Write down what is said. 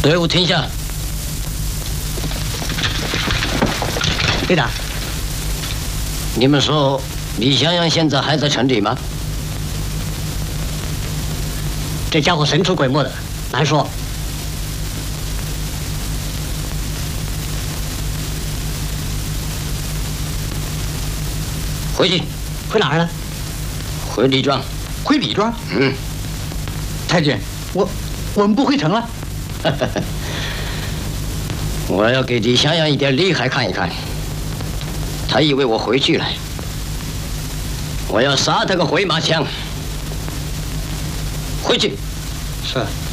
队伍停下。 队长， 你们说李香阳现在还在城里吗？ 这家伙神出鬼没的，难说。 回去。 回哪儿呢？ 回李庄。 回李庄？ 嗯。 太君，我们不回城了。 我要给李香阳一点厉害看一看。他以为我回去了，我要杀他个回马枪。回去。 是。